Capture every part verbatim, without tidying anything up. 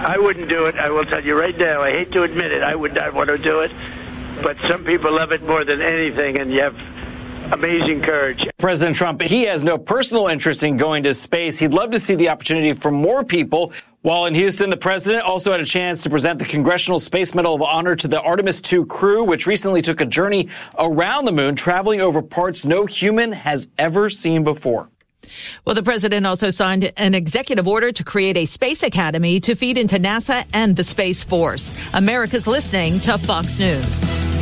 I wouldn't do it. I will tell you right now. I hate to admit it. I would not want to do it. But some people love it more than anything, and you have amazing courage. President Trump, he has no personal interest in going to space. He'd love to see the opportunity for more people. While in Houston, the president also had a chance to present the Congressional Space Medal of Honor to the Artemis two crew, which recently took a journey around the moon, traveling over parts no human has ever seen before. Well, the president also signed an executive order to create a space academy to feed into NASA and the Space Force. America's listening to Fox News.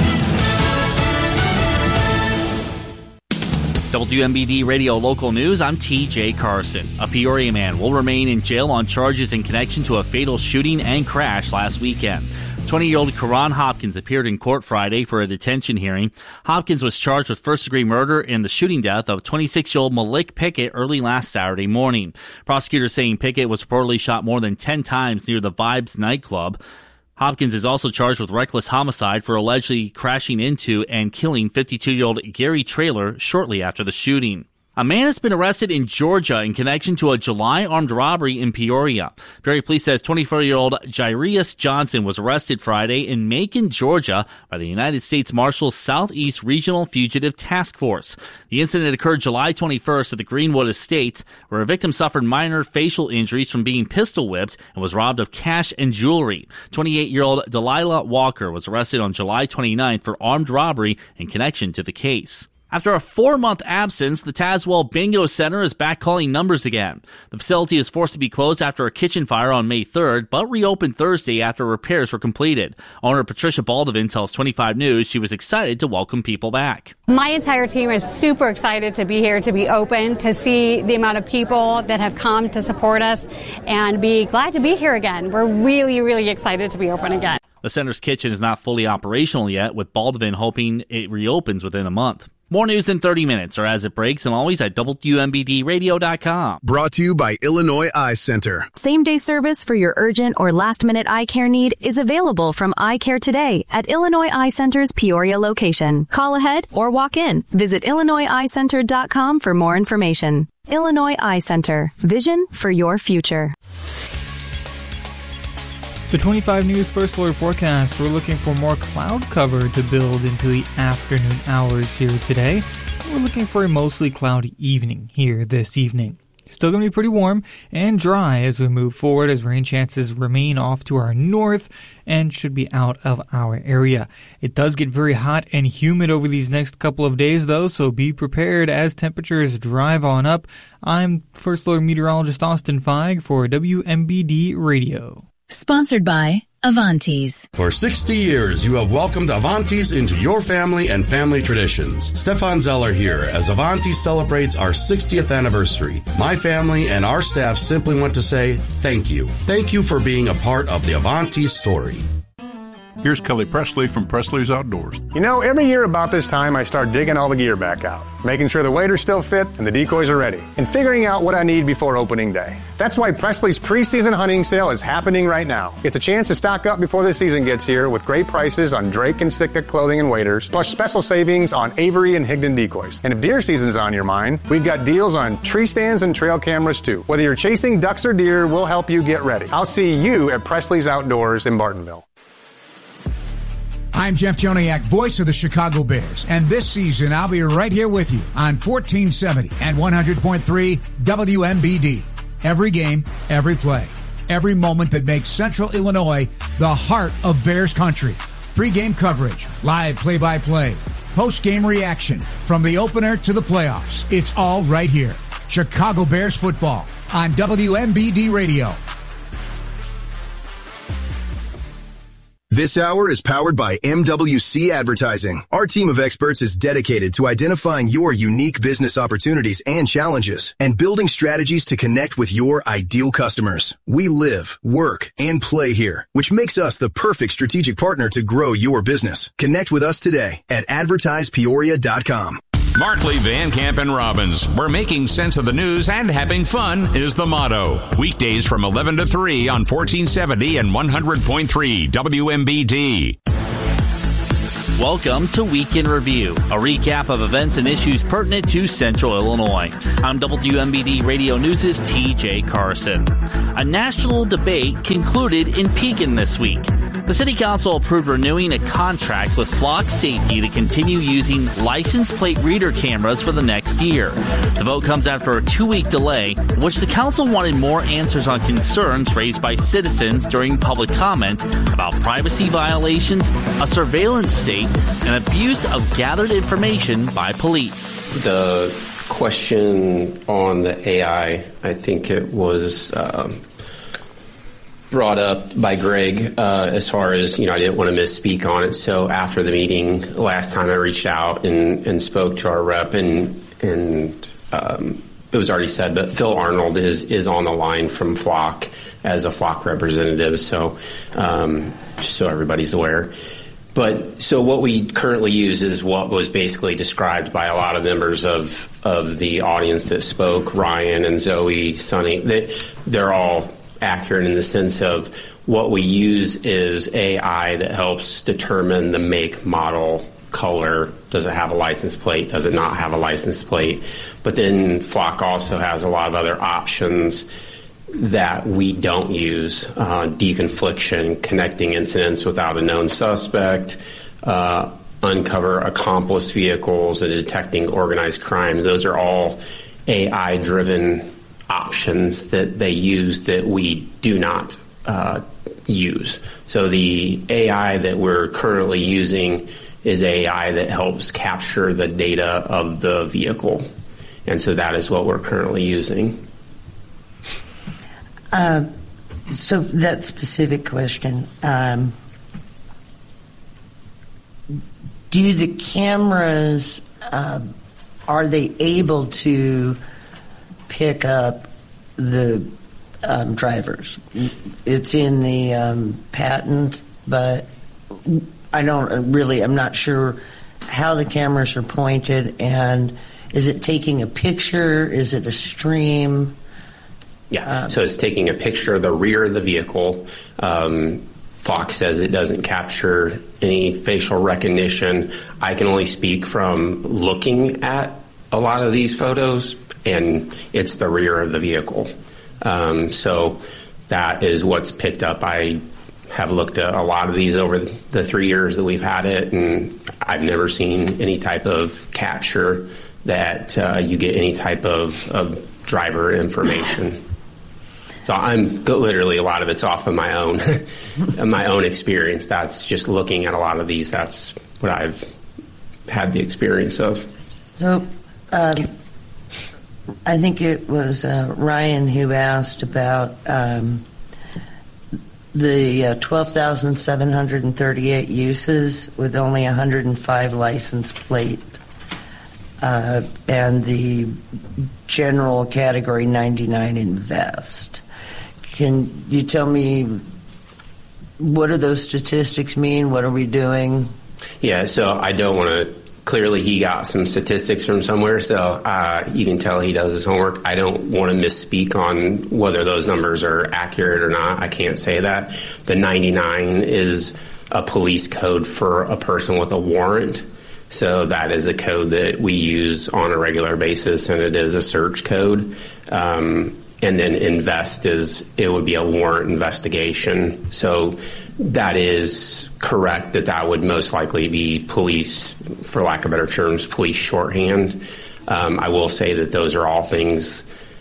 W M B D Radio Local News, I'm T J Carson. A Peoria man will remain in jail on charges in connection to a fatal shooting and crash last weekend. twenty-year-old Karan Hopkins appeared in court Friday for a detention hearing. Hopkins was charged with first-degree murder in the shooting death of twenty-six-year-old Malik Pickett early last Saturday morning. Prosecutors saying Pickett was reportedly shot more than ten times near the Vibes nightclub. Hopkins is also charged with reckless homicide for allegedly crashing into and killing fifty-two-year-old Gary Traylor shortly after the shooting. A man has been arrested in Georgia in connection to a July armed robbery in Peoria. Peoria police says twenty-four-year-old Jairus Johnson was arrested Friday in Macon, Georgia by the United States Marshals Southeast Regional Fugitive Task Force. The incident occurred July twenty-first at the Greenwood Estate, where a victim suffered minor facial injuries from being pistol whipped and was robbed of cash and jewelry. twenty-eight-year-old Delilah Walker was arrested on July twenty-ninth for armed robbery in connection to the case. After a four-month absence, the Tazewell Bingo Center is back calling numbers again. The facility is forced to be closed after a kitchen fire on May third, but reopened Thursday after repairs were completed. Owner Patricia Baldwin tells twenty-five News she was excited to welcome people back. My entire team is super excited to be here, to be open, to see the amount of people that have come to support us, and be glad to be here again. We're really, really excited to be open again. The center's kitchen is not fully operational yet, with Baldwin hoping it reopens within a month. More news in thirty minutes or as it breaks, and always at W M B D radio dot com. Brought to you by Illinois Eye Center. Same-day service for your urgent or last-minute eye care need is available from Eye Care Today at Illinois Eye Center's Peoria location. Call ahead or walk in. Visit Illinois Eye Center dot com for more information. Illinois Eye Center. Vision for your future. The twenty-five News First Alert forecast, we're looking for more cloud cover to build into the afternoon hours here today. We're looking for a mostly cloudy evening here this evening. Still going to be pretty warm and dry as we move forward, as rain chances remain off to our north and should be out of our area. It does get very hot and humid over these next couple of days, though, so be prepared as temperatures drive on up. I'm First Alert meteorologist Austin Feig for W M B D Radio. Sponsored by Avantis. For sixty years, you have welcomed Avantis into your family and family traditions. Stefan Zeller here as Avantis celebrates our sixtieth anniversary. My family and our staff simply want to say thank you. Thank you for being a part of the Avantis story. Here's Kelly Presley from Presley's Outdoors. You know, every year about this time, I start digging all the gear back out, making sure the waders still fit and the decoys are ready, and figuring out what I need before opening day. That's why Presley's preseason hunting sale is happening right now. It's a chance to stock up before the season gets here with great prices on Drake and Sitka clothing and waders, plus special savings on Avery and Higdon decoys. And if deer season's on your mind, we've got deals on tree stands and trail cameras too. Whether you're chasing ducks or deer, we'll help you get ready. I'll see you at Presley's Outdoors in Bartonville. I'm Jeff Joniak, voice of the Chicago Bears, and this season I'll be right here with you on fourteen seventy and one hundred point three W M B D. Every game, every play, every moment that makes Central Illinois the heart of Bears country. Pre-game coverage, live play-by-play, post-game reaction, from the opener to the playoffs. It's all right here. Chicago Bears football on W M B D Radio. This hour is powered by M W C Advertising. Our team of experts is dedicated to identifying your unique business opportunities and challenges and building strategies to connect with your ideal customers. We live, work, and play here, which makes us the perfect strategic partner to grow your business. Connect with us today at advertise peoria dot com. Markley, Van Camp, and Robbins, where making sense of the news and having fun is the motto. Weekdays from eleven to three on fourteen seventy and one hundred point three W M B D. Welcome to Week in Review, a recap of events and issues pertinent to Central Illinois. I'm W M B D Radio News' T J Carson. A national debate concluded in Pekin this week. The City Council approved renewing a contract with Flock Safety to continue using license plate reader cameras for the next year. The vote comes after a two-week delay, in which the Council wanted more answers on concerns raised by citizens during public comment about privacy violations, a surveillance state, and abuse of gathered information by police. The question on the A I, I think it was um, brought up by Greg uh, as far as, you know, I didn't want to misspeak on it. So after the meeting last time, I reached out and, and spoke to our rep, and and um, it was already said, but Phil Arnold is, is on the line from Flock as a Flock representative. So um, just so everybody's aware. But so what we currently use is what was basically described by a lot of members of of the audience that spoke, Ryan and Zoe, Sonny. They, they're all accurate in the sense of what we use is A I that helps determine the make, model, color. Does it have a license plate? Does it not have a license plate? But then Flock also has a lot of other options that we don't use, uh, deconfliction, connecting incidents without a known suspect, uh, uncover accomplice vehicles, and detecting organized crime. Those are all A I-driven options that they use that we do not uh, use. So the A I that we're currently using is A I that helps capture the data of the vehicle. And so that is what we're currently using. Uh, so that specific question, um, do the cameras, uh, are they able to pick up the um, drivers? It's in the um, patent, but I don't really, I'm not sure how the cameras are pointed, and is it taking a picture? Is it a stream? Yeah, um, so it's taking a picture of the rear of the vehicle. Um, Fox says it doesn't capture any facial recognition. I can only speak from looking at a lot of these photos, and it's the rear of the vehicle. Um, so that is what's picked up. I have looked at a lot of these over the three years that we've had it, and I've never seen any type of capture that uh, you get any type of, of driver information. So I'm literally, a lot of it's off of my own, my own experience. That's just looking at a lot of these. That's what I've had the experience of. So um, I think it was uh, Ryan who asked about um, the uh, twelve thousand seven hundred thirty-eight uses with only one hundred five license plate, uh, and the general category ninety-nine invest. Can you tell me, what do those statistics mean? What are we doing? Yeah, so I don't want to, clearly he got some statistics from somewhere, so uh, you can tell he does his homework. I don't want to misspeak on whether those numbers are accurate or not. I can't say that. The ninety-nine is a police code for a person with a warrant. So that is a code that we use on a regular basis, and it is a search code. Um, and then invest is, it would be a warrant investigation. So that is correct that that would most likely be police, for lack of better terms, police shorthand. Um, I will say that those are all things,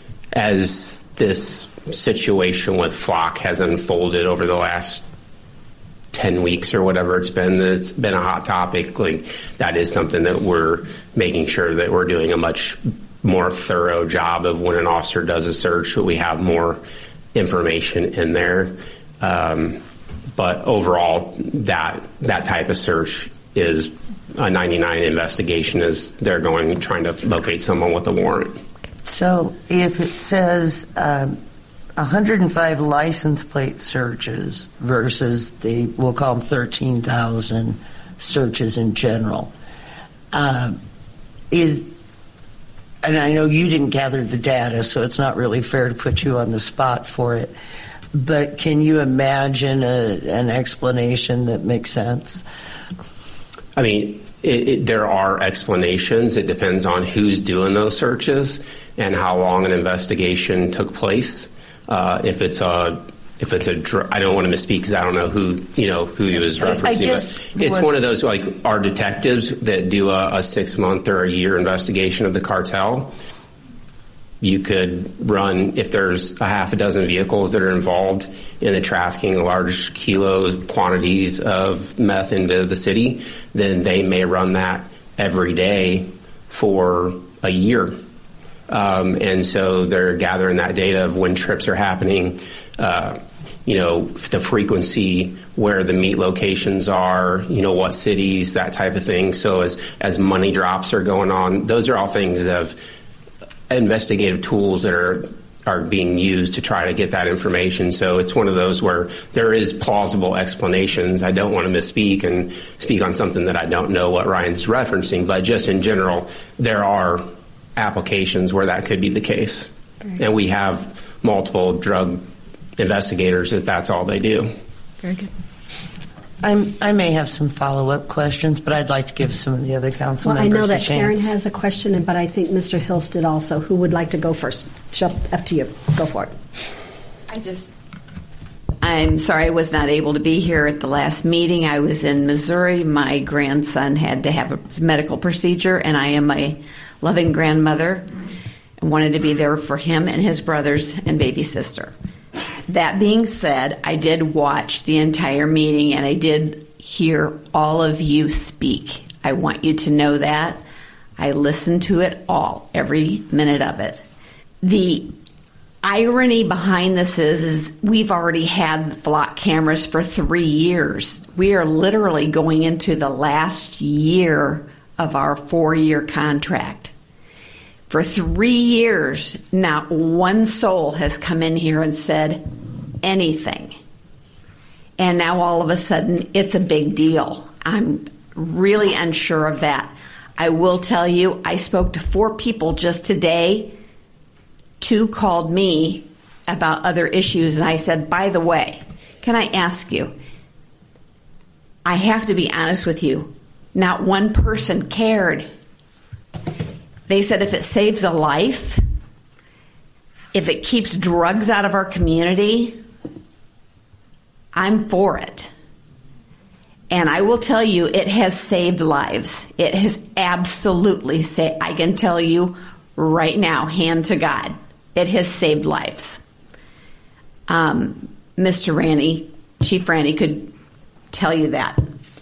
as this situation with Flock has unfolded over the last ten weeks or whatever it's been, it's been a hot topic. Like, that is something that we're making sure that we're doing a much more thorough job of when an officer does a search, that we have more information in there. Um, but overall, that that type of search is a ninety-nine investigation, as they're going trying to locate someone with a warrant. So if it says um, one hundred five license plate searches versus the, we'll call them thirteen thousand searches in general, uh, is, and I know you didn't gather the data, so it's not really fair to put you on the spot for it, but can you imagine a, an explanation that makes sense? I mean, it, it, there are explanations. It depends on who's doing those searches and how long an investigation took place. Uh, if it's a If it's a, dr- I don't want to misspeak because I don't know who, you know, who he was referencing. I, I guess but it's what, one of those, like, our detectives that do a, a six month or a year investigation of the cartel. You could run, if there's a half a dozen vehicles that are involved in the trafficking of large kilos, quantities of meth into the city, then they may run that every day for a year. Um, and so they're gathering that data of when trips are happening, uh, you know, the frequency, where the meet locations are, you know, what cities, that type of thing. So as, as money drops are going on, those are all things of investigative tools that are are being used to try to get that information. So it's one of those where there is plausible explanations. I don't want to misspeak and speak on something that I don't know what Ryan's referencing, but just in general, there are applications where that could be the case. Great. And we have multiple drug investigators if that's all they do. Very good. I'm, I may have some follow-up questions, but I'd like to give some of the other council well, members a chance. I know that Karen has a question, but I think Mister Hilst did also. Who would like to go first? Up to you. Go for it. I just, I'm sorry I was not able to be here at the last meeting. I was in Missouri. My grandson had to have a medical procedure, and I am a loving grandmother and wanted to be there for him and his brothers and baby sister. That being said, I did watch the entire meeting and I did hear all of you speak. I want you to know that. I listened to it all, every minute of it. The irony behind this is, is we've already had flock cameras for three years. We are literally going into the last year of our four-year contract. For three years, not one soul has come in here and said anything. And now all of a sudden, it's a big deal. I'm really unsure of that. I will tell you, I spoke to four people just today. Two called me about other issues, and I said, by the way, can I ask you, I have to be honest with you, not one person cared. They said if it saves a life, if it keeps drugs out of our community, I'm for it. And I will tell you, it has saved lives. It has absolutely saved, I can tell you right now, hand to God, it has saved lives. Um, Mister Ranney, Chief Ranney could tell you that.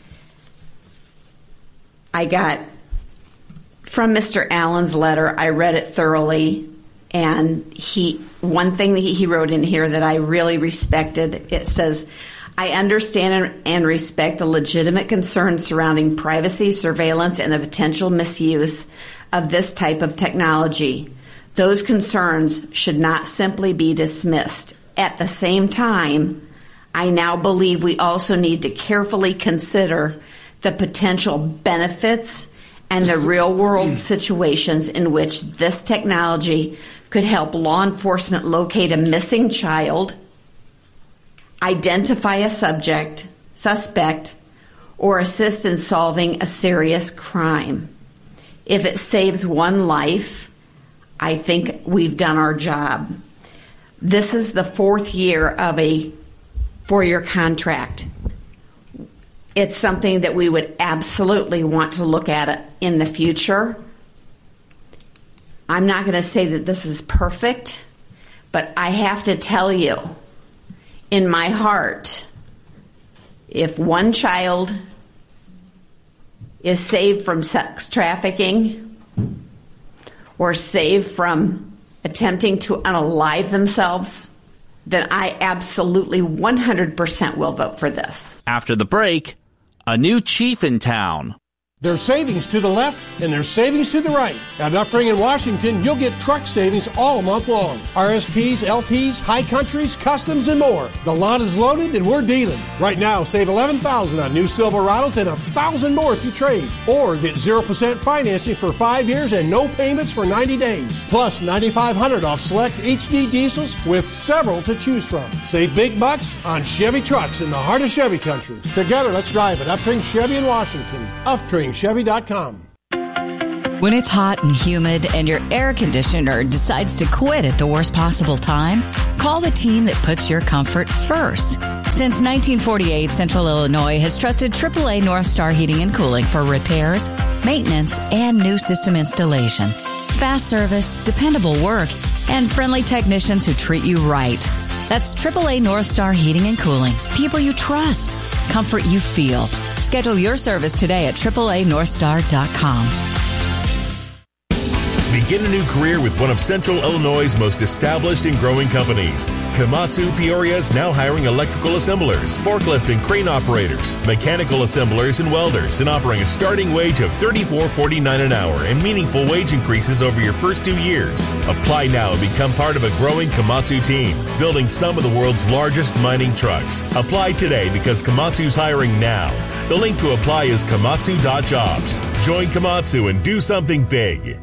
I got, from Mister Allen's letter, I read it thoroughly, and he, one thing that he wrote in here that I really respected, it says, I understand and respect the legitimate concerns surrounding privacy, surveillance, and the potential misuse of this type of technology. Those concerns should not simply be dismissed. At the same time, I now believe we also need to carefully consider the potential benefits and the real-world situations in which this technology could help law enforcement locate a missing child, identify a subject, suspect, or assist in solving a serious crime. If it saves one life, I think we've done our job. This is the fourth year of a four-year contract. It's something that we would absolutely want to look at in the future. I'm not going to say that this is perfect, but I have to tell you, in my heart, if one child is saved from sex trafficking or saved from attempting to unalive themselves, then I absolutely one hundred percent will vote for this. After the break, a new chief in town. There's savings to the left and there's savings to the right. At Uftring in Washington, you'll get truck savings all month long. R S Ts, L Ts, high countries, customs, and more. The lot is loaded and we're dealing. Right now, save eleven thousand dollars on new Silverados and one thousand dollars more if you trade. Or get zero percent financing for five years and no payments for ninety days. Plus nine thousand five hundred dollars off select H D diesels with several to choose from. Save big bucks on Chevy trucks in the heart of Chevy country. Together, let's drive it. Uftring Chevy in Washington. Uftring Chevy dot com. When it's hot and humid and your air conditioner decides to quit at the worst possible time, call the team that puts your comfort first. Since nineteen forty-eight, Central Illinois has trusted triple A North Star Heating and Cooling for repairs, maintenance, and new system installation. Fast service, dependable work, and friendly technicians who treat you right. That's triple A North Star Heating and Cooling. People you trust. Comfort you feel. Schedule your service today at triple A north star dot com. Begin a new career with one of Central Illinois' most established and growing companies. Komatsu Peoria is now hiring electrical assemblers, forklift and crane operators, mechanical assemblers, and welders, and offering a starting wage of thirty-four forty-nine an hour and meaningful wage increases over your first two years. Apply now and become part of a growing Komatsu team, building some of the world's largest mining trucks. Apply today because Komatsu's hiring now. The link to apply is komatsu dot jobs. Join Komatsu and do something big.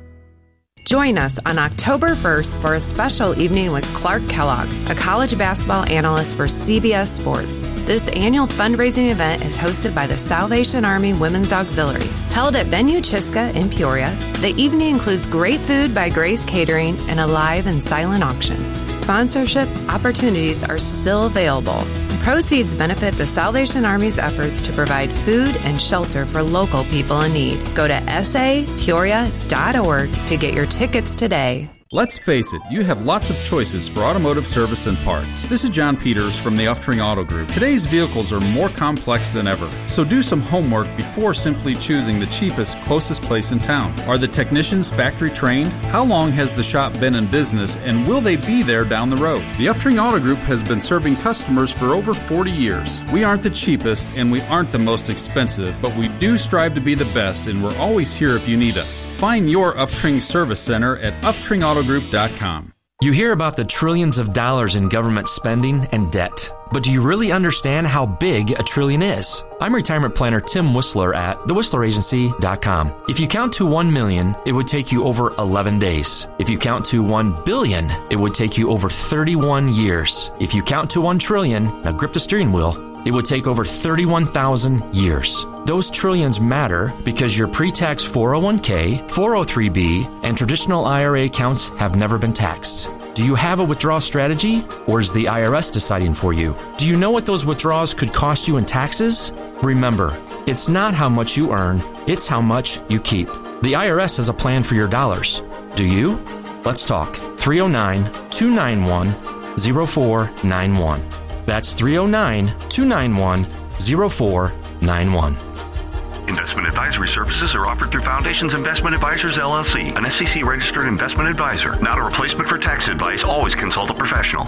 Join us on October first for a special evening with Clark Kellogg, a college basketball analyst for C B S Sports. This annual fundraising event is hosted by the Salvation Army Women's Auxiliary. Held at Venue Chiska in Peoria, the evening includes great food by Grace Catering and a live and silent auction. Sponsorship opportunities are still available. Proceeds benefit the Salvation Army's efforts to provide food and shelter for local people in need. Go to s a peoria dot org to get your tickets today. Let's face it, you have lots of choices for automotive service and parts. This is John Peters from the Uftring Auto Group. Today's vehicles are more complex than ever, so do some homework before simply choosing the cheapest, closest place in town. Are the technicians factory trained? How long has the shop been in business, and will they be there down the road? The Uftring Auto Group has been serving customers for over forty years. We aren't the cheapest, and we aren't the most expensive, but we do strive to be the best, and we're always here if you need us. Find your Uftring Service Center at uftring auto group dot com. You hear about the trillions of dollars in government spending and debt, but do you really understand how big a trillion is? I'm retirement planner Tim Whistler at the whistler agency dot com. If you count to one million, it would take you over eleven days. If you count to one billion, it would take you over thirty-one years. If you count to one trillion, now grip the steering wheel, it would take over thirty-one thousand years. Those trillions matter because your pre-tax four oh one k, four oh three b, and traditional I R A accounts have never been taxed. Do you have a withdrawal strategy, or is the I R S deciding for you? Do you know what those withdrawals could cost you in taxes? Remember, it's not how much you earn, it's how much you keep. The I R S has a plan for your dollars. Do you? Let's talk. three oh nine, two nine one, oh four nine one. That's three oh nine, two nine one, oh four nine one. Investment advisory services are offered through Foundations Investment Advisors, L L C, an S E C-registered investment advisor. Not a replacement for tax advice. Always consult a professional.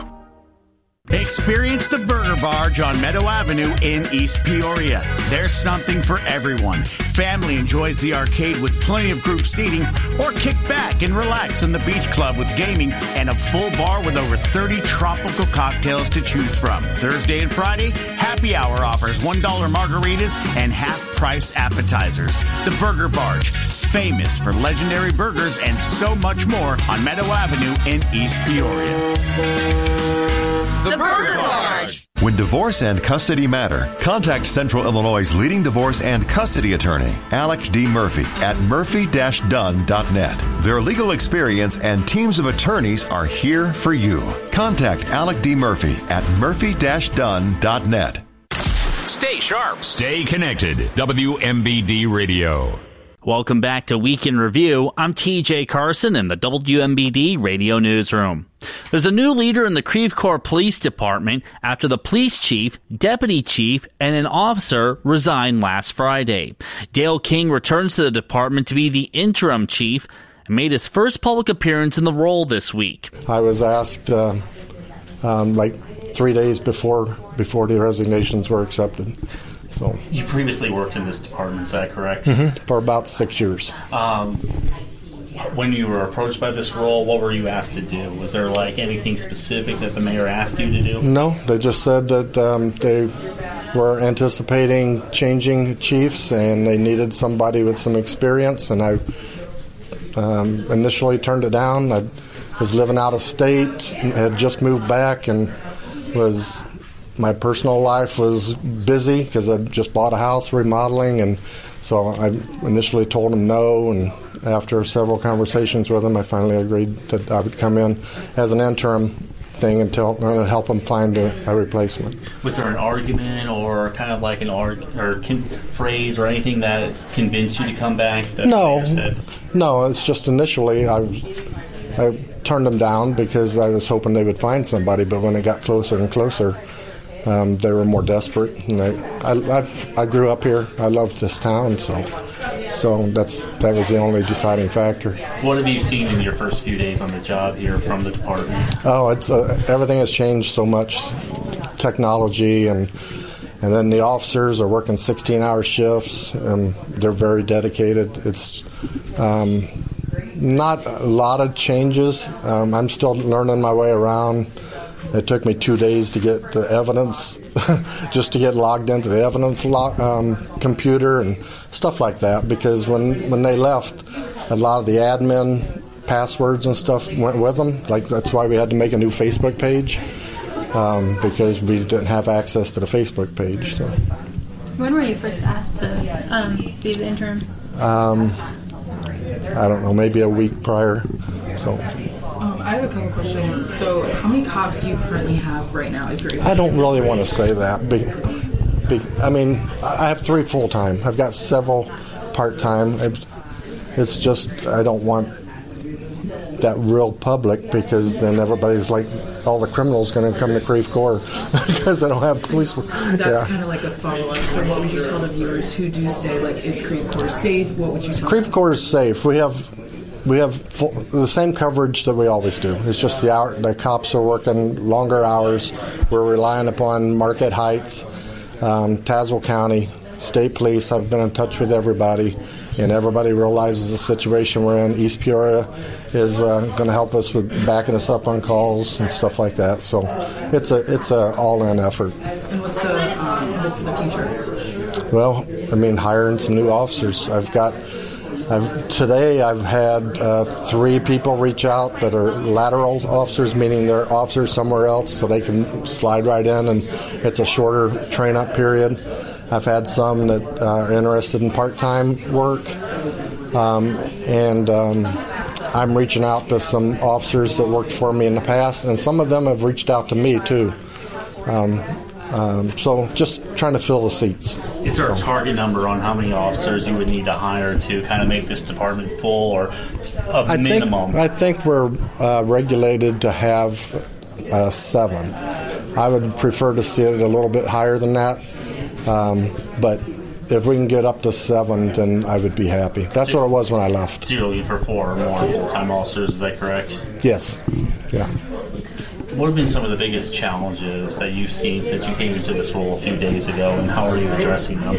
Experience the Burger Barge on Meadow Avenue in East Peoria. There's something for everyone. Family enjoys the arcade with plenty of group seating, or kick back and relax in the beach club with gaming and a full bar with over thirty tropical cocktails to choose from. Thursday and Friday, happy hour offers one dollar margaritas and half-price appetizers. The Burger Barge, famous for legendary burgers and so much more on Meadow Avenue in East Peoria. The Burger Barge. When divorce and custody matter, contact Central Illinois' leading divorce and custody attorney, Alec D. Murphy, at murphy dash dunn dot net. Their legal experience and teams of attorneys are here for you. Contact Alec D. Murphy at murphy dash dunn dot net. Stay sharp. Stay connected. W M B D Radio. Welcome back to Week in Review. I'm T J Carson in the W M B D Radio Newsroom. There's a new leader in the Creve Coeur Police Department after the police chief, deputy chief, and an officer resigned last Friday. Dale King returns to the department to be the interim chief and made his first public appearance in the role this week. I was asked uh, um, like three days before before the resignations were accepted. So you previously worked in this department, is that correct? Mm-hmm. For about six years. Um, when you were approached by this role, what were you asked to do? Was there like anything specific that the mayor asked you to do? No, they just said that um, they were anticipating changing chiefs and they needed somebody with some experience, and I um, initially turned it down. I was living out of state, had just moved back, and was my personal life was busy because I just bought a house remodeling, and so I initially told him no, and after several conversations with him, I finally agreed that I would come in as an interim thing until and help him find a, a replacement. Was there an argument or kind of like an arg or con- phrase or anything that convinced you to come back? That No, the mayor said? no. It's just initially I, was, I turned them down because I was hoping they would find somebody, but when it got closer and closer, um, they were more desperate. And I, I, I've, I grew up here. I loved this town, so. So that's that was the only deciding factor. What have you seen in your first few days on the job here from the department? Oh, it's uh, everything has changed so much, technology, and and then the officers are working sixteen-hour shifts, and they're very dedicated. It's um, not a lot of changes. Um, I'm still learning my way around. It took me two days to get the evidence, just to get logged into the evidence log, um, computer and stuff like that, because when, when they left, a lot of the admin passwords and stuff went with them. Like, that's why we had to make a new Facebook page, um, because we didn't have access to the Facebook page. So. When were you first asked to um, be the interim? Um, I don't know, maybe a week prior. So. Um, I have a couple questions. So, how many cops do you currently have right now? If you're I don't really want to say that. Be, be, I mean, I have three full time. I've got several part time. It's just I don't want that real public, because then everybody's like, all the criminals going to come to Creve Coeur because they don't have police. That's yeah. kind of like a follow up. So, what would you tell the viewers who do say, like, is Creve Coeur safe? What would you tell Creve them? Coeur is safe. We have. We have full, the same coverage that we always do. It's just the hour, the cops are working longer hours. We're relying upon Marquette Heights, um, Tazewell County, State Police. I've been in touch with everybody, and everybody realizes the situation we're in. East Peoria is uh, going to help us with backing us up on calls and stuff like that. So it's a it's a all-in effort. And what's the um, hope for the future? Well, I mean, hiring some new officers. I've got. I've, today I've had uh, three people reach out that are lateral officers, meaning they're officers somewhere else, so they can slide right in, and it's a shorter train-up period. I've had some that are interested in part-time work, um, and um, I'm reaching out to some officers that worked for me in the past, and some of them have reached out to me too. Um, Um, so just trying to fill the seats. Is there a target number on how many officers you would need to hire to kind of make this department full, or a I minimum? Think, I think we're uh, regulated to have uh, seven. I would prefer to see it a little bit higher than that, um, but if we can get up to seven, then I would be happy. That's what it was when I left. So you're looking for four or more full-time officers, is that correct? Yes. Yeah. What have been some of the biggest challenges that you've seen since you came into this role a few days ago, and how are you addressing them?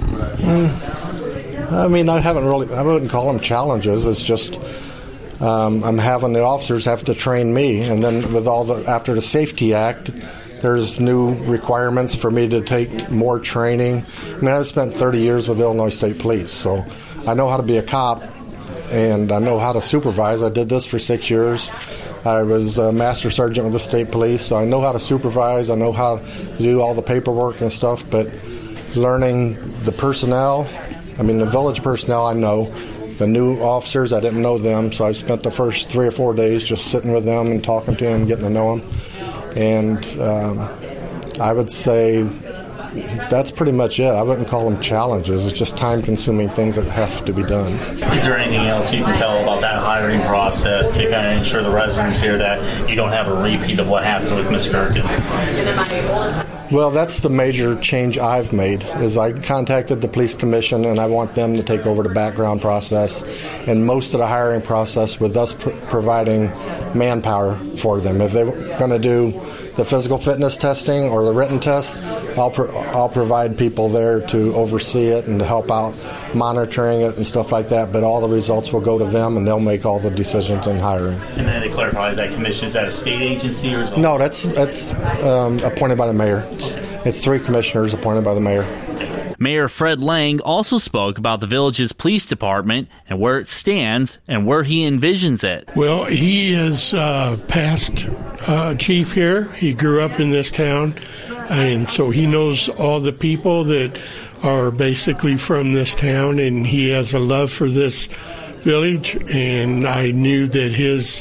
Mm, I mean, I haven't really, I wouldn't call them challenges. It's just um, I'm having the officers have to train me, and then with all the, after the Safety Act, there's new requirements for me to take more training. I mean, I've spent thirty years with Illinois State Police, so I know how to be a cop, and I know how to supervise. I did this for six years. I was a master sergeant with the state police, so I know how to supervise. I know how to do all the paperwork and stuff, but learning the personnel, I mean, the village personnel I know. The new officers, I didn't know them, so I spent the first three or four days just sitting with them and talking to them, getting to know them. And um, I would say that's pretty much it. I wouldn't call them challenges. It's just time-consuming things that have to be done. Is there anything else you can tell about that hiring process to kind of ensure the residents here that you don't have a repeat of what happened with Miz Gerken? Well, that's the major change I've made, is I contacted the police commission, and I want them to take over the background process and most of the hiring process with us pr- providing manpower for them. If they were going to do the physical fitness testing or the written test, I'll pro- I'll provide people there to oversee it and to help out monitoring it and stuff like that. But all the results will go to them, and they'll make all the decisions in hiring. And then to clarify, that commission, is that a state agency or is it? No, that's that's um, appointed by the mayor. It's, it's three commissioners appointed by the mayor. Mayor Fred Lang also spoke about the village's police department and where it stands and where he envisions it. Well, he is uh, past uh, chief here. He grew up in this town, and so he knows all the people that are basically from this town, and he has a love for this village, and I knew that his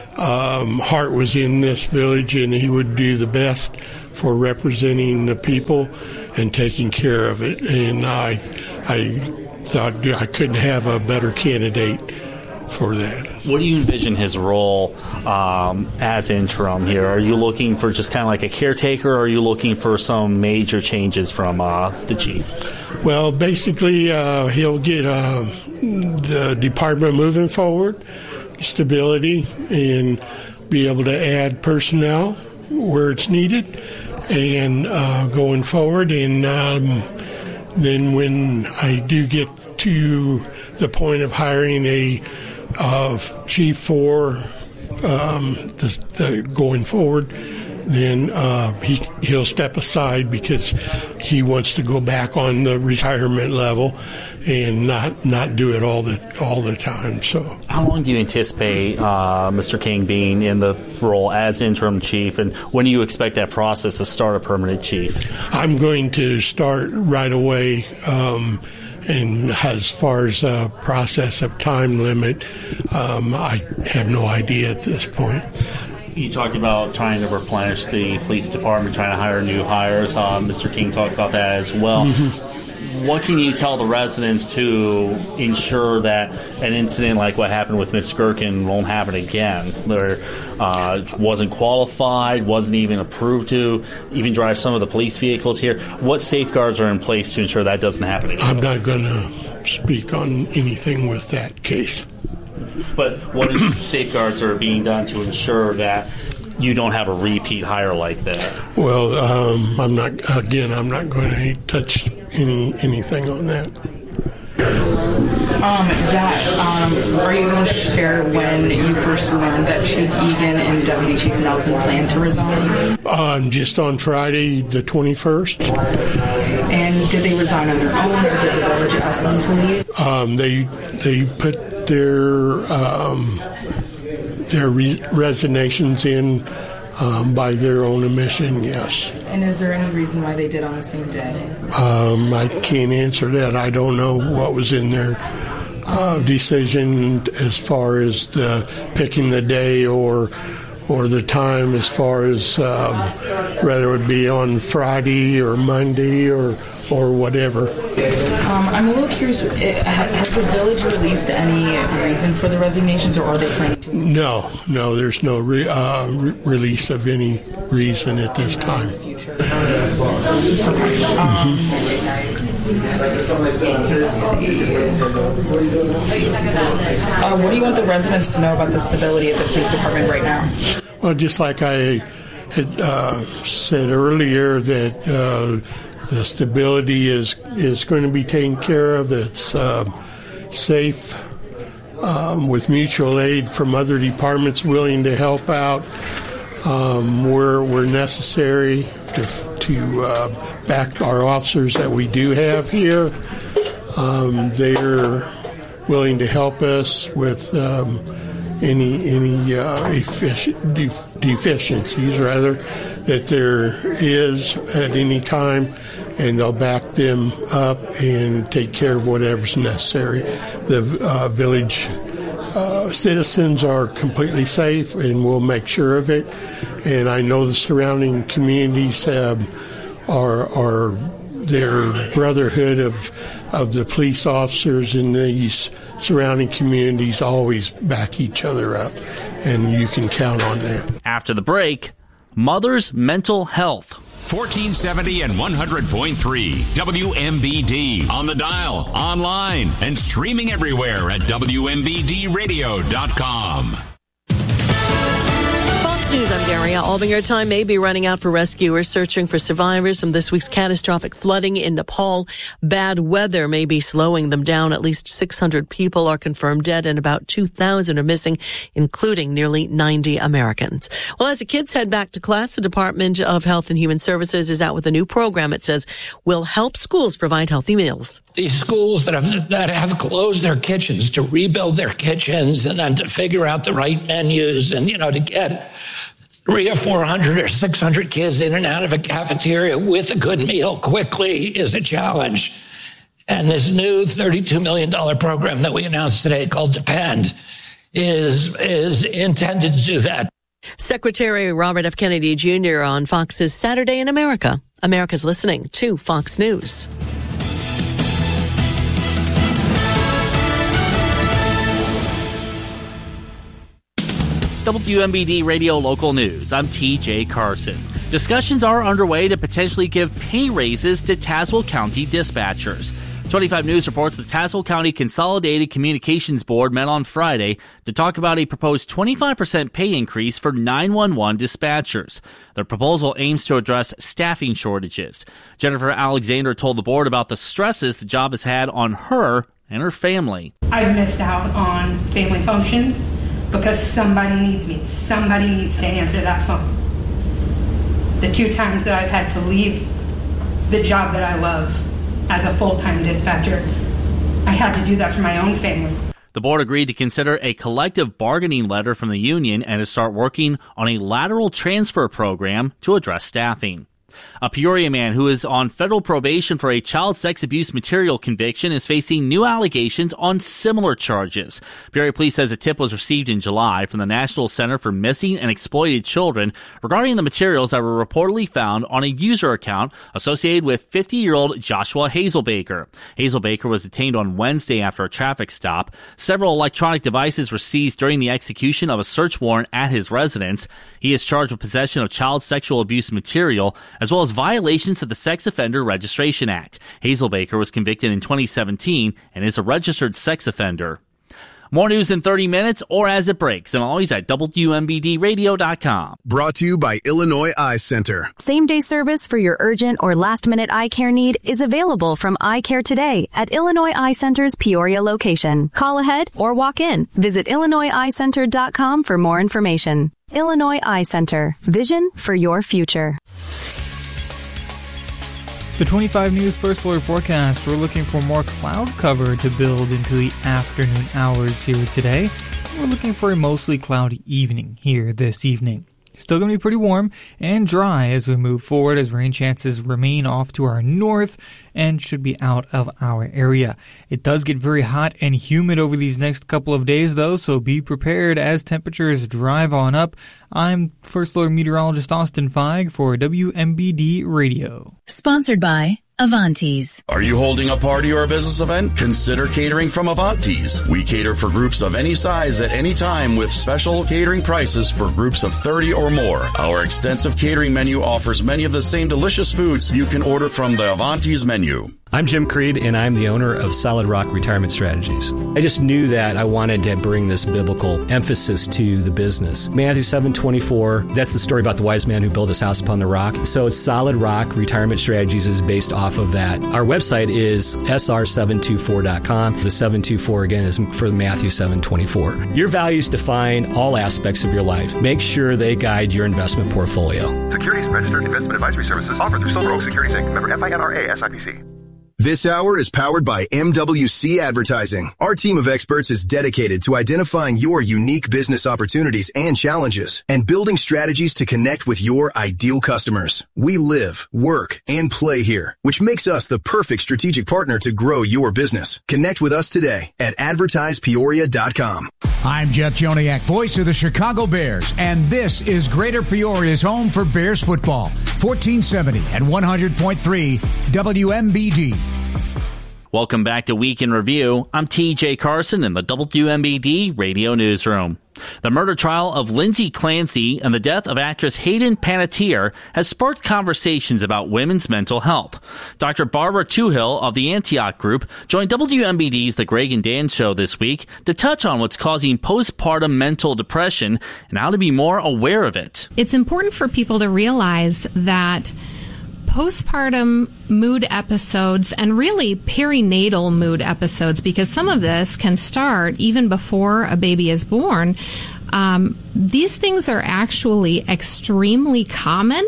um, heart was in this village, and he would do the best for representing the people and taking care of it. And I, I thought I couldn't have a better candidate for that. What do you envision his role um, as interim here? Are you looking for just kind of like a caretaker, or are you looking for some major changes from uh, the chief? Well, basically, uh, he'll get uh, the department moving forward, stability, and be able to add personnel where it's needed, and uh, going forward. And um, then when I do get to the point of hiring a uh, chief for um, the, the going forward, then uh, he, he'll step aside because he wants to go back on the retirement level and not not do it all the all the time. So, how long do you anticipate uh, Mister King being in the role as interim chief, and when do you expect that process to start a permanent chief? I'm going to start right away, um, and as far as a process of time limit, um, I have no idea at this point. You talked about trying to replenish the police department, trying to hire new hires. Uh, Mister King talked about that as well. Mm-hmm. What can you tell the residents to ensure that an incident like what happened with Miss Gherkin won't happen again? There uh, wasn't qualified, wasn't even approved to even drive some of the police vehicles here. What safeguards are in place to ensure that doesn't happen again? I'm not going to speak on anything with that case. But what safeguards are being done to ensure that you don't have a repeat hire like that? Well, um, I'm not. Again, I'm not going to touch any anything on that. Um, yeah. Um, are you going to share when you first learned that Chief Egan and Deputy Chief Nelson planned to resign? Um, just on Friday, the twenty-first. And did they resign on their own, or did the village ask them to leave? Um, they they put their um, their re- resignations in um, by their own admission. Yes. And is there any reason why they did on the same day? Um, I can't answer that. I don't know what was in their uh, decision as far as the picking the day or or the time, as far as um, whether it would be on Friday or Monday or or whatever. Um, I'm a little curious. Has the village released any reason for the resignations, or are they planning to? No, no. There's no re- uh, re- release of any reason at this time. Um, let's see. Uh, what do you want the residents to know about the stability of the police department right now? Well, just like I had uh, said earlier, that uh, the stability is is going to be taken care of. It's uh, safe, um, with mutual aid from other departments willing to help out um, where where necessary to, to uh, back our officers that we do have here. Um, they're willing to help us with um, any any uh, efficient, def- deficiencies, rather, that there is at any time, and they'll back them up and take care of whatever's necessary. The uh, village uh, citizens are completely safe, and we'll make sure of it. And I know the surrounding communities have, are are their brotherhood of of the police officers in these surrounding communities always back each other up, and you can count on that. After the break, Mother's Mental Health. fourteen seventy and one hundred point three W M B D. On the dial, online, and streaming everywhere at W M B D radio dot com. Fox News, I'm Daria Albinger. Time may be running out for rescuers searching for survivors from this week's catastrophic flooding in Nepal. Bad weather may be slowing them down. At least six hundred people are confirmed dead and about two thousand are missing, including nearly ninety Americans. Well, as the kids head back to class, the Department of Health and Human Services is out with a new program it says will help schools provide healthy meals. These schools that have, that have closed their kitchens, to rebuild their kitchens and then to figure out the right menus and, you know, to get three or four hundred or six hundred kids in and out of a cafeteria with a good meal quickly is a challenge. And this new thirty-two million dollars program that we announced today called Depend is, is intended to do that. Secretary Robert F. Kennedy Junior on Fox's Saturday in America. America's listening to Fox News. W M B D Radio Local News. I'm T J Carson. Discussions are underway to potentially give pay raises to Tazewell County dispatchers. twenty-five News reports the Tazewell County Consolidated Communications Board met on Friday to talk about a proposed twenty-five percent pay increase for nine one one dispatchers. The proposal aims to address staffing shortages. Jennifer Alexander told the board about the stresses the job has had on her and her family. I've missed out on family functions because somebody needs me. Somebody needs to answer that phone. The two times that I've had to leave the job that I love as a full-time dispatcher, I had to do that for my own family. The board agreed to consider a collective bargaining letter from the union and to start working on a lateral transfer program to address staffing. A Peoria man who is on federal probation for a child sex abuse material conviction is facing new allegations on similar charges. Peoria Police says a tip was received in July from the National Center for Missing and Exploited Children regarding the materials that were reportedly found on a user account associated with fifty-year-old Joshua Hazelbaker. Hazelbaker was detained on Wednesday after a traffic stop. Several electronic devices were seized during the execution of a search warrant at his residence. He is charged with possession of child sexual abuse material, as well as violations of the Sex Offender Registration Act. Hazelbaker was convicted in twenty seventeen and is a registered sex offender. More news in thirty minutes or as it breaks, and always at W M B D radio dot com. Brought to you by Illinois Eye Center. Same-day service for your urgent or last-minute eye care need is available from Eye Care today at Illinois Eye Center's Peoria location. Call ahead or walk in. Visit Illinois Eye Center dot com for more information. Illinois Eye Center. Vision for your future. The twenty-five News First Alert forecast, we're looking for more cloud cover to build into the afternoon hours here today. We're looking for a mostly cloudy evening here this evening. Still going to be pretty warm and dry as we move forward, as rain chances remain off to our north and should be out of our area. It does get very hot and humid over these next couple of days, though, so be prepared as temperatures drive on up. I'm First Alert Meteorologist Austin Feig for W M B D Radio. Sponsored by Avantes. Are you holding a party or a business event? Consider catering from Avantes. We cater for groups of any size at any time with special catering prices for groups of thirty or more. Our extensive catering menu offers many of the same delicious foods you can order from the Avantes menu. I'm Jim Creed, and I'm the owner of Solid Rock Retirement Strategies. I just knew that I wanted to bring this biblical emphasis to the business. Matthew seven twenty-four, that's the story about the wise man who built his house upon the rock. So it's Solid Rock Retirement Strategies is based off of that. Our website is S R seven twenty-four dot com. The seven twenty-four, again, is for Matthew seven twenty-four. Your values define all aspects of your life. Make sure they guide your investment portfolio. Securities Registered Investment Advisory Services offered through Silver Oak Securities Incorporated. Member F I N R A S I P C. This hour is powered by M W C Advertising. Our team of experts is dedicated to identifying your unique business opportunities and challenges and building strategies to connect with your ideal customers. We live, work, and play here, which makes us the perfect strategic partner to grow your business. Connect with us today at advertise peoria dot com. I'm Jeff Joniak, voice of the Chicago Bears, and this is Greater Peoria's home for Bears football. fourteen seventy and one hundred point three W M B D. Welcome back to Week in Review. I'm T J Carson in the W M B D Radio Newsroom. The murder trial of Lindsay Clancy and the death of actress Hayden Panettiere has sparked conversations about women's mental health. Doctor Barbara Toohill of the Antioch Group joined W M B D's The Greg and Dan Show this week to touch on what's causing postpartum mental depression and how to be more aware of it. It's important for people to realize that postpartum mood episodes and really perinatal mood episodes, because some of this can start even before a baby is born. Um, these things are actually extremely common,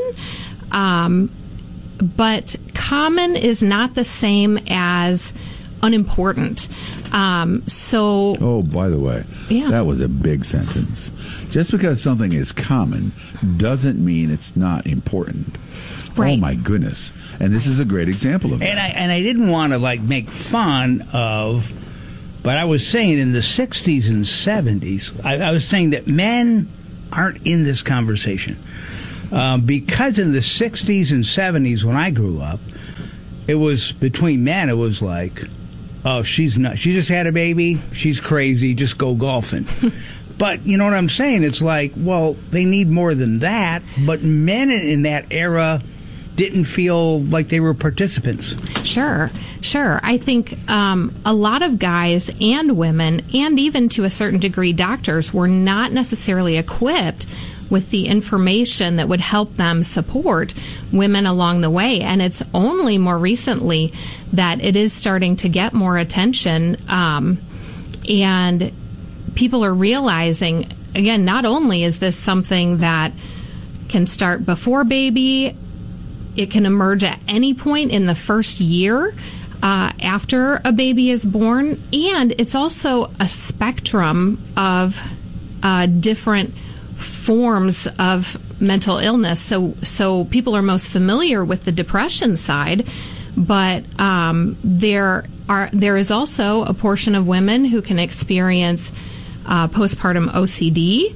um, but common is not the same as unimportant. Um, so, oh, by the way, yeah. that was a big sentence. Just because something is common doesn't mean it's not important. Right. Oh my goodness! And this is a great example of that. And I and I didn't want to like make fun of, but I was saying in the sixties and seventies, I, I was saying that men aren't in this conversation um, because in the sixties and seventies when I grew up, it was between men. It was like, oh, she's not. She just had a baby. She's crazy. Just go golfing. But you know what I'm saying? It's like, well, they need more than that. But men in that era didn't feel like they were participants. Sure, sure. I think um, a lot of guys and women, and even to a certain degree doctors, were not necessarily equipped with the information that would help them support women along the way. And it's only more recently that it is starting to get more attention. Um, and people are realizing, again, not only is this something that can start before baby, it can emerge at any point in the first year uh, after a baby is born, and it's also a spectrum of uh, different forms of mental illness. So, so people are most familiar with the depression side, but um, there are there is also a portion of women who can experience uh, postpartum O C D,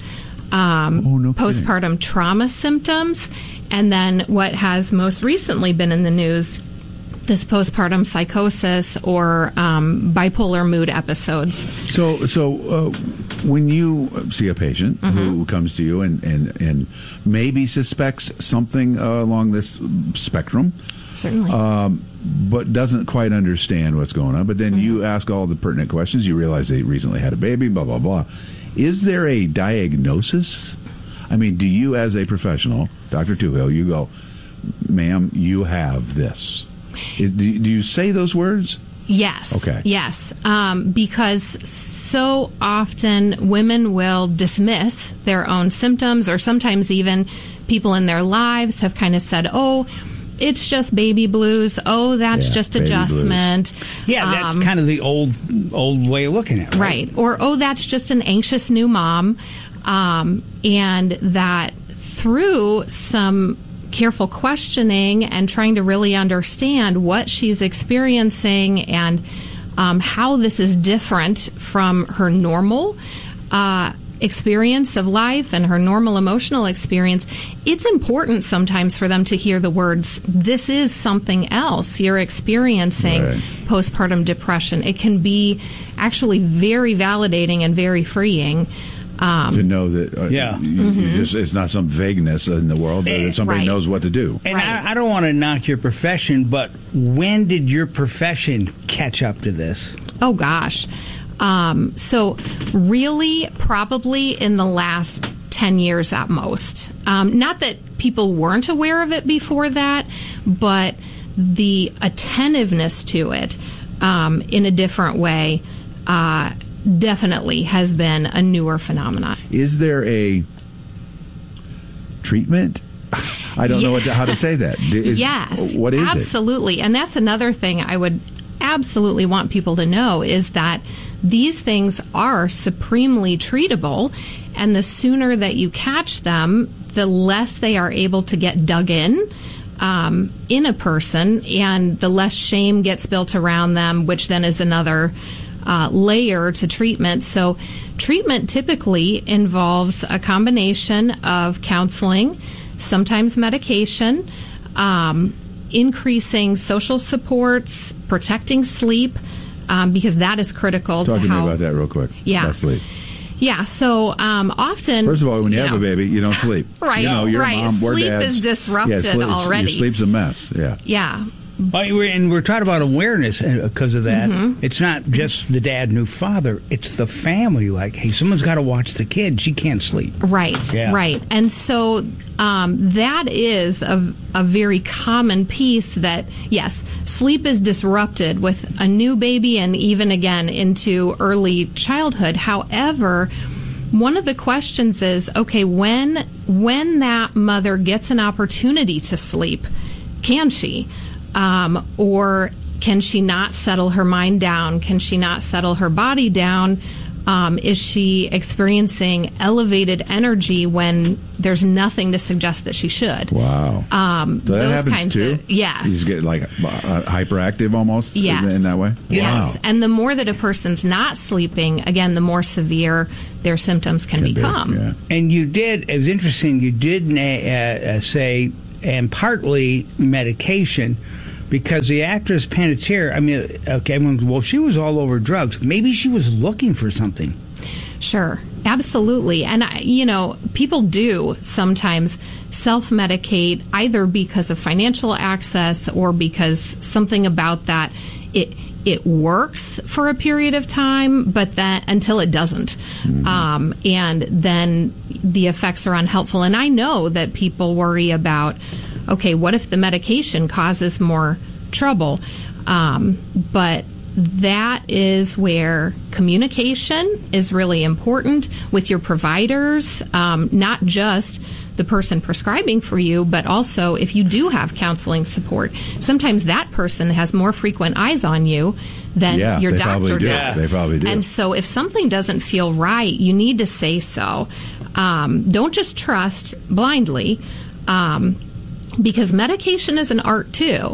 um, oh, no postpartum trauma symptoms. And then what has most recently been in the news, this postpartum psychosis or um, bipolar mood episodes. So, so uh, when you see a patient mm-hmm. who comes to you and, and, and maybe suspects something uh, along this spectrum, certainly, um, but doesn't quite understand what's going on, but then mm-hmm. you ask all the pertinent questions, you realize they recently had a baby, blah, blah, blah. Is there a diagnosis? I mean, do you as a professional, Doctor Toohill, you go, ma'am, you have this. Do you say those words? Yes. Okay. Yes. Um, because so often women will dismiss their own symptoms, or sometimes even people in their lives have kind of said, oh, it's just baby blues. Oh, that's yeah, just adjustment. Blues. Yeah, that's um, kind of the old old way of looking at it. Right. right. Or, oh, that's just an anxious new mom. Um, and that through some careful questioning and trying to really understand what she's experiencing and um, how this is different from her normal uh, experience of life and her normal emotional experience, it's important sometimes for them to hear the words, this is something else. You're experiencing right. postpartum depression. It can be actually very validating and very freeing. Um, to know that uh, yeah. you, mm-hmm. you just, it's not some vagueness in the world, but that somebody right. knows what to do. And right. I, I don't want to knock your profession, but when did your profession catch up to this? Oh, gosh. Um, so really probably in the last ten years at most. Um, not that people weren't aware of it before that, but the attentiveness to it um, in a different way uh definitely has been a newer phenomenon. Is there a treatment? I don't yeah. know what to, how to say that. Is, yes. What is absolutely. it? Absolutely. And that's another thing I would absolutely want people to know is that these things are supremely treatable, and the sooner that you catch them, the less they are able to get dug in um, in a person, and the less shame gets built around them, which then is another Uh, layer to treatment. So treatment typically involves a combination of counseling, sometimes medication, um, increasing social supports, protecting sleep, um, because that is critical Talk to to how, me about that real quick. Yeah. About sleep. Yeah, so um, often... First of all, when you, you have know, a baby, you don't sleep. Right, you know, your right. mom or Sleep dad's, is disrupted yeah, sleep, already. Your sleep's a mess, yeah. Yeah. And we're talking about awareness because of that. Mm-hmm. It's not just the dad, new father. It's the family. Like, hey, someone's got to watch the kid. She can't sleep. Right, yeah. right. And so um, that is a, a very common piece that, yes, sleep is disrupted with a new baby and even, again, into early childhood. However, one of the questions is, okay, when when that mother gets an opportunity to sleep, can she? Um, or can she not settle her mind down? Can she not settle her body down? Um, is she experiencing elevated energy when there's nothing to suggest that she should? Wow. Um, so that those happens kinds too? Of, yes. You just get like uh, hyperactive almost yes. in, in that way? Yes. Wow. And the more that a person's not sleeping, again, the more severe their symptoms can, can become. Be, yeah. And you did, it was interesting, you did uh, uh, say, and partly medication, because the actress Panettiere, I mean, okay, everyone's, well, she was all over drugs. Maybe she was looking for something. Sure, absolutely. And, you know, people do sometimes self-medicate either because of financial access or because something about that, it it works for a period of time, but that until it doesn't. Mm-hmm. Um, and then the effects are unhelpful. And I know that people worry about, okay, what if the medication causes more trouble? Um, but that is where communication is really important with your providers, um, not just the person prescribing for you, but also if you do have counseling support. Sometimes that person has more frequent eyes on you than yeah, your they doctor probably do. does. They probably do. And so if something doesn't feel right, you need to say so. Um, don't just trust blindly, um, because medication is an art too.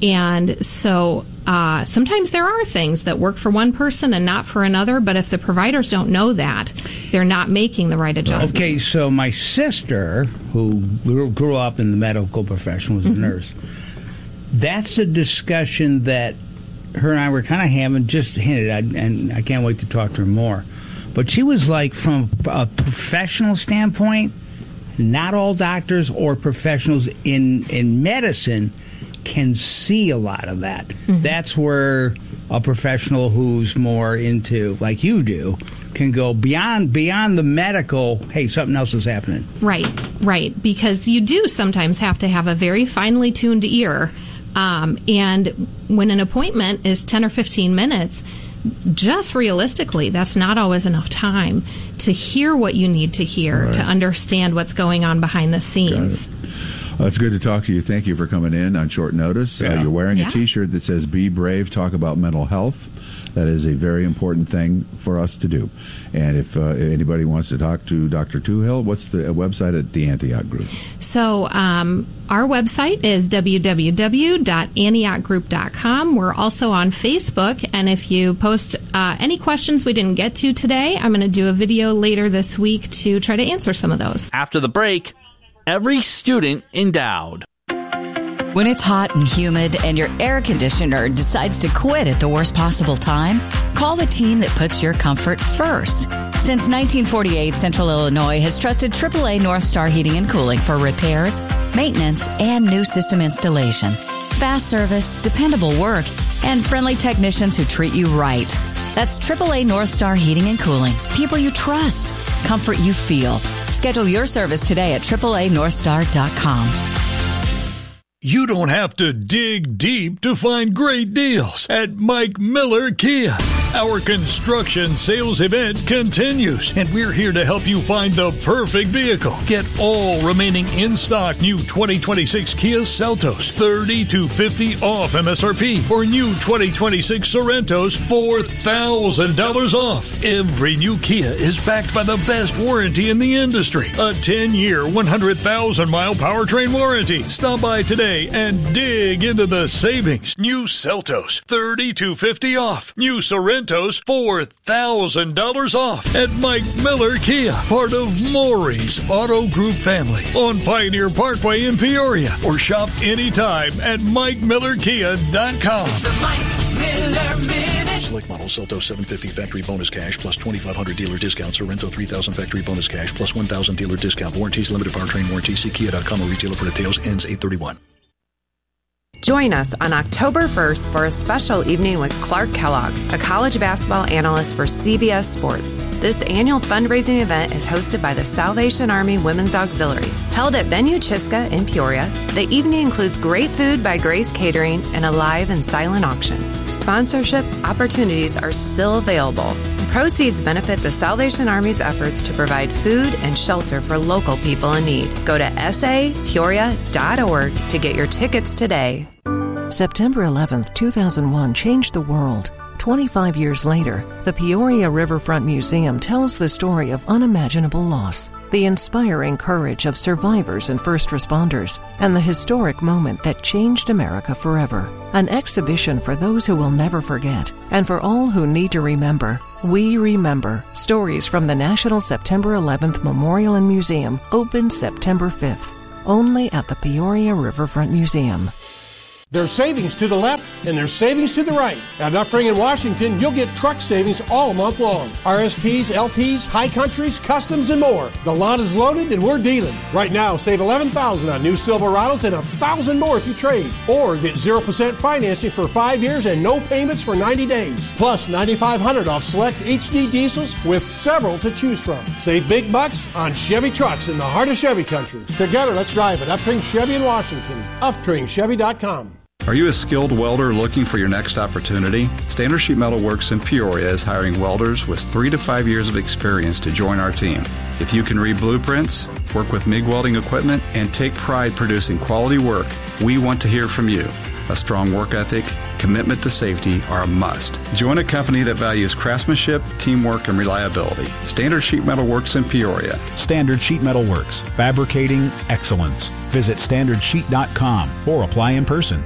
And so uh, sometimes there are things that work for one person and not for another, but if the providers don't know that, they're not making the right adjustments. Okay, so my sister, who grew, grew up in the medical profession, was a mm-hmm. nurse, that's a discussion that her and I were kind of having, just hinted at, and I can't wait to talk to her more. But she was like, from a professional standpoint, not all doctors or professionals in, in medicine can see a lot of that. Mm-hmm. That's where a professional who's more into, like you do, can go beyond beyond the medical, hey, something else is happening. Right, right. Because you do sometimes have to have a very finely tuned ear. Um, and when an appointment is ten or fifteen minutes, just realistically, that's not always enough time to hear what you need to hear, right. to understand what's going on behind the scenes. Well, it's good to talk to you. Thank you for coming in on short notice. Yeah. Uh, you're wearing yeah. a T-shirt that says "Be Brave, Talk About Mental Health." That is a very important thing for us to do. And if uh, anybody wants to talk to Doctor Toohill, what's the website at the Antioch Group? So um, our website is w w w dot antioch group dot com. We're also on Facebook. And if you post uh, any questions we didn't get to today, I'm going to do a video later this week to try to answer some of those. After the break, every student endowed. When it's hot and humid and your air conditioner decides to quit at the worst possible time, call the team that puts your comfort first. Since nineteen forty-eight, Central Illinois has trusted triple A North Star Heating and Cooling for repairs, maintenance, and new system installation. Fast service, dependable work, and friendly technicians who treat you right. That's triple A North Star Heating and Cooling. People you trust. Comfort you feel. Schedule your service today at triple A north star dot com. You don't have to dig deep to find great deals at Mike Miller Kia. Our construction sales event continues, and we're here to help you find the perfect vehicle. Get all remaining in-stock new twenty twenty-six Kia Seltos, thirty to fifty off M S R P, or new twenty twenty-six Sorrentos, four thousand dollars off. Every new Kia is backed by the best warranty in the industry, a ten-year, one hundred thousand mile powertrain warranty. Stop by today and dig into the savings. New Seltos, thirty to fifty off. New Sorrentos, four thousand dollars off at Mike Miller Kia, part of Maury's Auto Group family on Pioneer Parkway in Peoria, or shop anytime at mike miller kia dot com. It's a Mike Miller Minute. select models. Celto seven fifty factory bonus cash plus twenty-five hundred dealer discount. Sorrento three thousand factory bonus cash plus one thousand dealer discount. Warranties, limited powertrain warranty. See Kia dot com or retailer for details. Ends eight thirty-one. Join us on October first for a special evening with Clark Kellogg, a college basketball analyst for C B S Sports. This annual fundraising event is hosted by the Salvation Army Women's Auxiliary. Held at Venue Chiska in Peoria, the evening includes great food by Grace Catering and a live and silent auction. Sponsorship opportunities are still available. Proceeds benefit the Salvation Army's efforts to provide food and shelter for local people in need. Go to s a peoria dot org to get your tickets today. September eleventh, two thousand one changed the world. twenty-five years later, the Peoria Riverfront Museum tells the story of unimaginable loss, the inspiring courage of survivors and first responders, and the historic moment that changed America forever. An exhibition for those who will never forget, and for all who need to remember. We Remember. Stories from the National September eleventh Memorial and Museum open September fifth. Only at the Peoria Riverfront Museum. There's savings to the left and there's savings to the right. At Uftring in Washington, you'll get truck savings all month long. R S Ts, L Ts, high countries, customs, and more. The lot is loaded and we're dealing. Right now, save eleven thousand dollars on new Silverados and one thousand dollars more if you trade. Or get zero percent financing for five years and no payments for ninety days. Plus nine thousand five hundred dollars off select H D diesels with several to choose from. Save big bucks on Chevy trucks in the heart of Chevy country. Together, let's drive at Uftring Chevy in Washington. Uftring Chevy dot com. Are you a skilled welder looking for your next opportunity? Standard Sheet Metal Works in Peoria is hiring welders with three to five years of experience to join our team. If you can read blueprints, work with MIG welding equipment, and take pride producing quality work, we want to hear from you. A strong work ethic, commitment to safety are a must. Join a company that values craftsmanship, teamwork, and reliability. Standard Sheet Metal Works in Peoria. Standard Sheet Metal Works, fabricating excellence. Visit standard sheet dot com or apply in person.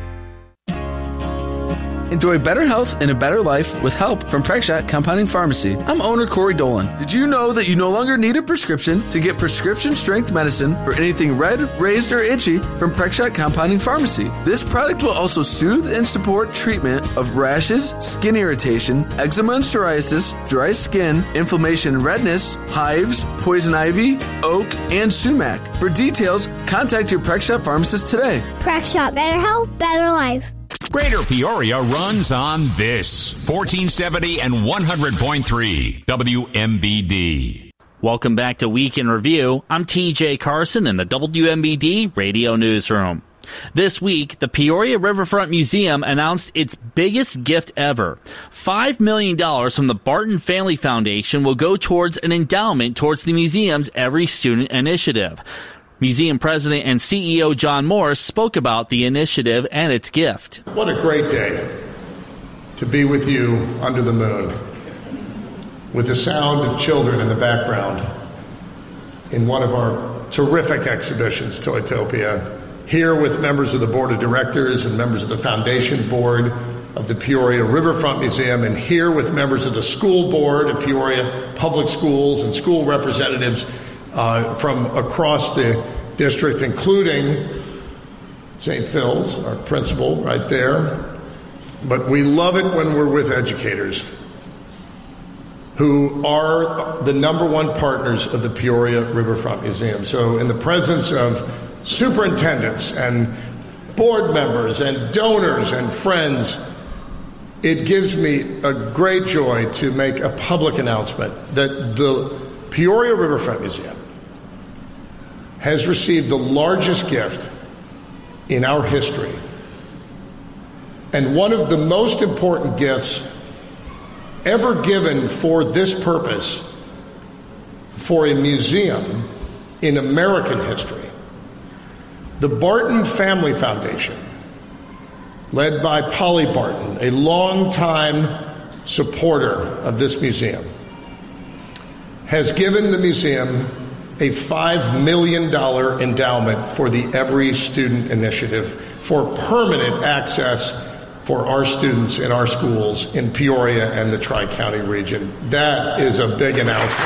Enjoy better health and a better life with help from Prexshot Compounding Pharmacy. I'm owner Corey Dolan. Did you know that you no longer need a prescription to get prescription strength medicine for anything red, raised, or itchy from Prexshot Compounding Pharmacy? This product will also soothe and support treatment of rashes, skin irritation, eczema and psoriasis, dry skin, inflammation and redness, hives, poison ivy, oak, and sumac. For details, contact your Prexshot pharmacist today. Prexshot, better health, better life. Greater Peoria runs on this. fourteen seventy and one hundred point three W M B D. Welcome back to Week in Review. I'm T J Carson in the W M B D Radio Newsroom. This week, the Peoria Riverfront Museum announced its biggest gift ever. five million dollars from the Barton Family Foundation will go towards an endowment towards the museum's Every Student initiative. Museum President and C E O John Morris spoke about the initiative and its gift. What a great day to be with you under the moon, with the sound of children in the background in one of our terrific exhibitions, Toytopia, here with members of the board of directors and members of the foundation board of the Peoria Riverfront Museum, and here with members of the school board of Peoria Public Schools and school representatives Uh, from across the district, including Saint Phil's, our principal right there. But we love it when we're with educators who are the number one partners of the Peoria Riverfront Museum. So in the presence of superintendents and board members and donors and friends, it gives me a great joy to make a public announcement that the Peoria Riverfront Museum has received the largest gift in our history, and one of the most important gifts ever given for this purpose for a museum in American history. The Barton Family Foundation, led by Polly Barton, a longtime supporter of this museum, has given the museum a five million dollars endowment for the Every Student initiative for permanent access for our students in our schools in Peoria and the Tri-County region. That is a big announcement.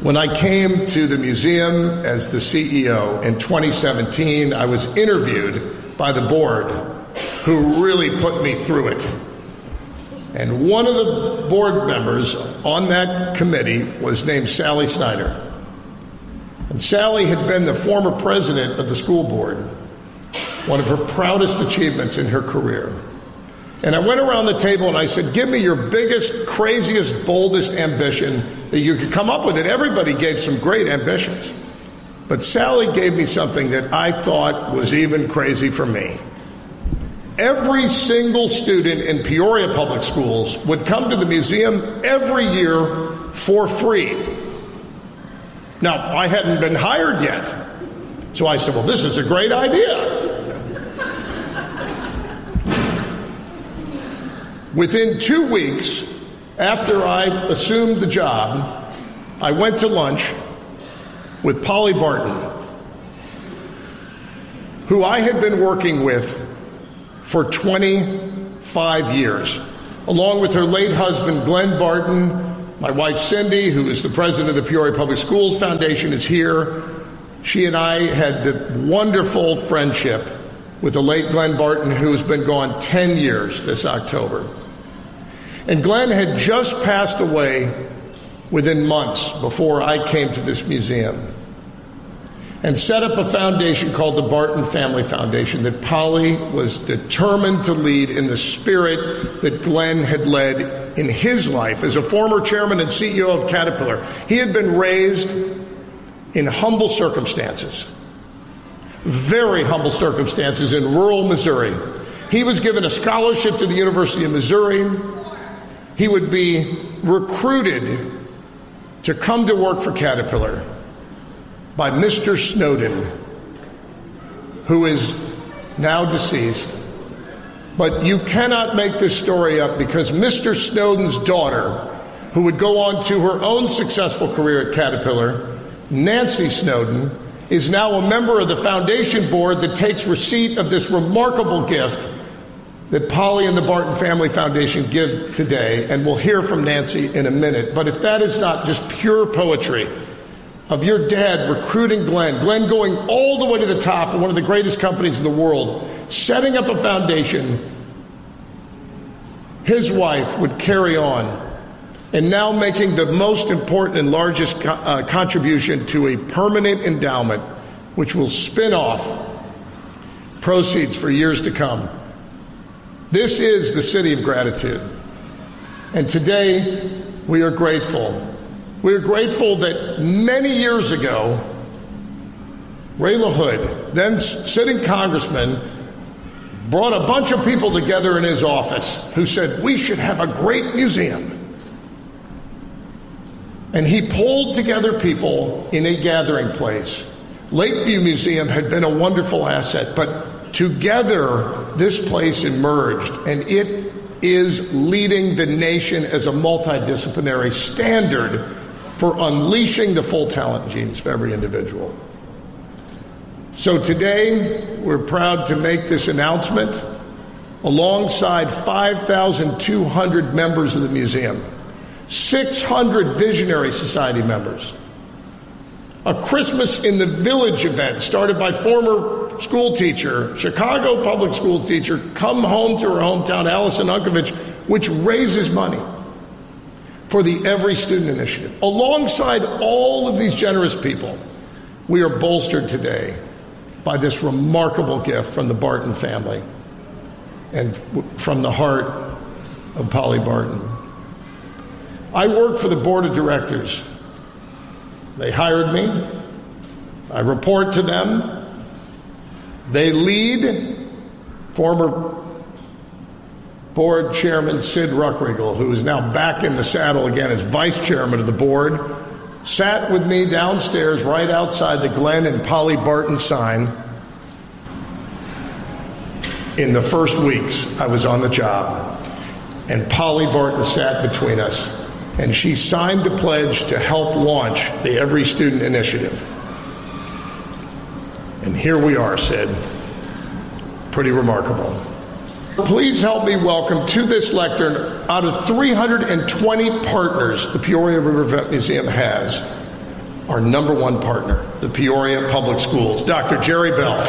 When I came to the museum as the C E O in twenty seventeen, I was interviewed by the board, who really put me through it. And one of the board members on that committee was named Sally Snyder. And Sally had been the former president of the school board, one of her proudest achievements in her career. And I went around the table and I said, give me your biggest, craziest, boldest ambition that you could come up with. And everybody gave some great ambitions. But Sally gave me something that I thought was even crazy for me. Every single student in Peoria Public Schools would come to the museum every year for free. Now, I hadn't been hired yet. So I said, well, this is a great idea. Within two weeks after I assumed the job, I went to lunch with Polly Barton, who I had been working with for twenty-five years, along with her late husband, Glenn Barton. My wife, Cindy, who is the president of the Peoria Public Schools Foundation, is here. She and I had the wonderful friendship with the late Glenn Barton, who has been gone ten years this October. And Glenn had just passed away within months before I came to this museum, and set up a foundation called the Barton Family Foundation that Polly was determined to lead in the spirit that Glenn had led in his life. As a former chairman and C E O of Caterpillar, he had been raised in humble circumstances, very humble circumstances in rural Missouri. He was given a scholarship to the University of Missouri. He would be recruited to come to work for Caterpillar by Mister Snowden, who is now deceased. But you cannot make this story up, because Mister Snowden's daughter, who would go on to her own successful career at Caterpillar, Nancy Snowden, is now a member of the foundation board that takes receipt of this remarkable gift that Polly and the Barton Family Foundation give today. And we'll hear from Nancy in a minute. But if that is not just pure poetry of your dad recruiting Glenn, Glenn going all the way to the top of one of the greatest companies in the world, setting up a foundation his wife would carry on, and now making the most important and largest co- uh, contribution to a permanent endowment, which will spin off proceeds for years to come. This is the city of gratitude. And today, we are grateful. We are grateful that many years ago, Ray LaHood, then sitting congressman, brought a bunch of people together in his office who said, we should have a great museum. And he pulled together people in a gathering place. Lakeview Museum had been a wonderful asset, but together this place emerged, and it is leading the nation as a multidisciplinary standard for unleashing the full talent and genius of every individual. So today, we're proud to make this announcement alongside five thousand two hundred members of the museum, six hundred Visionary Society members, a Christmas in the Village event started by former school teacher, Chicago public schools teacher, Come Home to her hometown, Allison Unkovich, which raises money for the Every Student Initiative. Alongside all of these generous people, we are bolstered today by this remarkable gift from the Barton family and from the heart of Polly Barton. I work for the board of directors. They hired me. I report to them. They lead former board chairman Sid Ruckriegel, who is now back in the saddle again as vice chairman of the board, sat with me downstairs right outside the Glenn and Polly Barton sign in the first weeks I was on the job. And Polly Barton sat between us, and she signed the pledge to help launch the Every Student Initiative. And here we are, Sid. Pretty remarkable. Please help me welcome to this lectern, out of three hundred twenty partners the Peoria River Museum has, our number one partner, the Peoria Public Schools. Doctor Jerry Bell.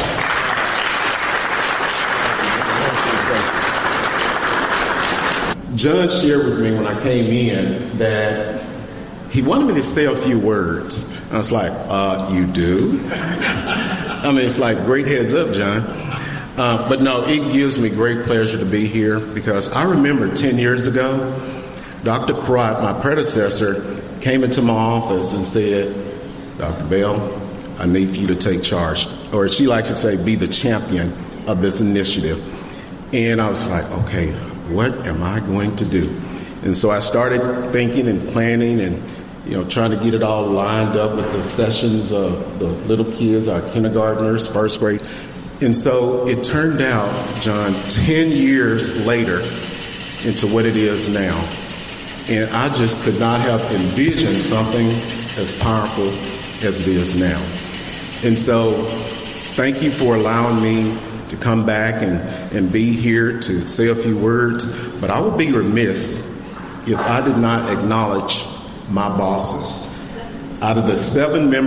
John shared with me when I came in that he wanted me to say a few words. I was like, uh, you do? I mean, it's like, great heads up, John. Uh, but no, it gives me great pleasure to be here because I remember ten years ago, Doctor Crott, my predecessor, came into my office and said, Doctor Bell, I need for you to take charge. Or she likes to say, be the champion of this initiative. And I was like, okay, what am I going to do? And so I started thinking and planning and, you know, trying to get it all lined up with the sessions of the little kids, our kindergartners, first grade. And so it turned out, John, ten years later into what it is now. And I just could not have envisioned something as powerful as it is now. And so thank you for allowing me to come back and, and be here to say a few words. But I would be remiss if I did not acknowledge my bosses. Out of the seven members